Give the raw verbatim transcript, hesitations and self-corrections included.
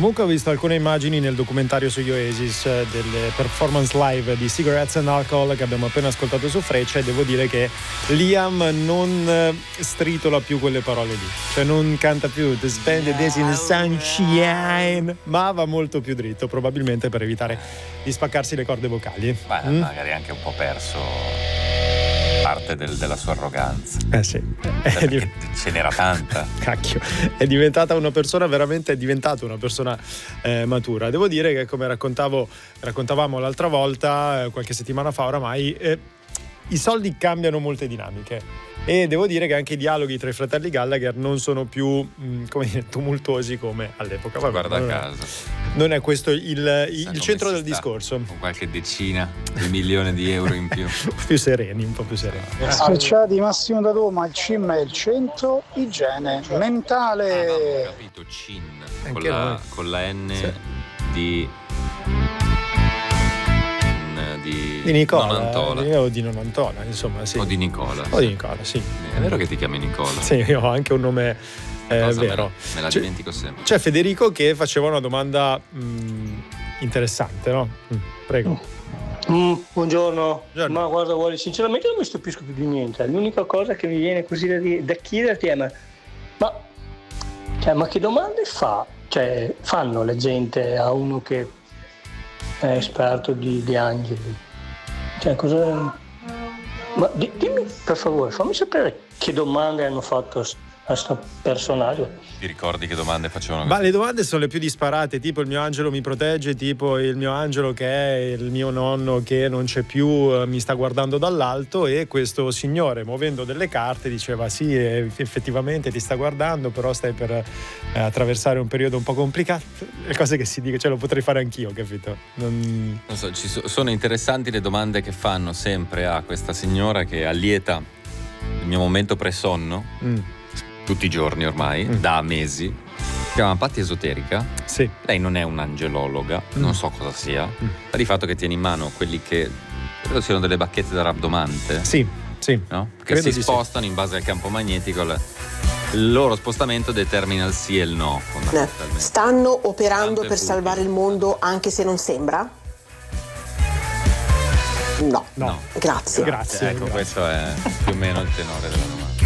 Comunque ho visto alcune immagini nel documentario sugli Oasis delle performance live di Cigarettes and Alcohol che abbiamo appena ascoltato su Freccia, e devo dire che Liam non stritola più quelle parole lì, cioè non canta più The Spend the Days in the Sunshine, ma va molto più dritto, probabilmente per evitare di spaccarsi le corde vocali. Beh, mm? magari anche un po' perso parte del, della sua arroganza. Eh sì, perché div- ce n'era tanta. Cacchio, è diventata una persona veramente, è diventata una persona eh, matura. Devo dire che, come raccontavo, raccontavamo l'altra volta, eh, qualche settimana fa oramai, eh, i soldi cambiano molte dinamiche. E devo dire che anche i dialoghi tra i fratelli Gallagher non sono più mh, come dire, tumultuosi come all'epoca. Vabbè, guarda non caso. È, non è questo il, il, il centro del discorso. Con qualche decina di milioni di euro in più. Più sereni, un po' più sereni. Speciali Massimo da Roma, il C I M è il centro igiene mentale. Ah, no, ho capito, C I N con la, con la N sì. di... Di, di Nicola Nonantola. Di, o di Nonantola, insomma, sì. O di Nicola. O di Nicola, sì. È vero che ti chiami Nicola? Sì, io ho anche un nome eh, vero. Me, me la c'è, dimentico sempre. C'è Federico che faceva una domanda mh, interessante, no? Mm, prego. Mm, buongiorno. buongiorno. Ma guarda, vuole, sinceramente non mi stupisco più di niente. L'unica cosa che mi viene così da, da chiederti è: ma, ma, cioè, ma che domande fa? Cioè, fanno la gente a uno che è esperto di, di angeli? Cioè, cosa... Ma di, dimmi per favore, fammi sapere che domande hanno fatto a questo personaggio. Ti ricordi che domande facevano? Ma le domande sono le più disparate, tipo il mio angelo mi protegge, tipo il mio angelo che è il mio nonno che non c'è più, eh, mi sta guardando dall'alto, e questo signore muovendo delle carte diceva sì, effettivamente ti sta guardando, però stai per eh, attraversare un periodo un po' complicato. Le cose che si dicono, cioè lo potrei fare anch'io, capito? Non, non so, ci so, sono interessanti le domande che fanno sempre a questa signora che allieta il mio momento pre-sonno. Mm. Tutti i giorni ormai, mm. da mesi. Si chiama Patti Esoterica. Sì. Lei non è un'angelologa, mm. non so cosa sia. Mm. Ma di fatto che tiene in mano quelli che credo siano delle bacchette da rabdomante. Sì, sì. No? Che credo si spostano sì. in base al campo magnetico. Il loro spostamento determina il sì e il no, fondamentalmente. Stanno operando Tante per punti. salvare il mondo anche se non sembra? No. No. Grazie. Grazie. Ecco, grazie. questo è più o meno il tenore della domanda.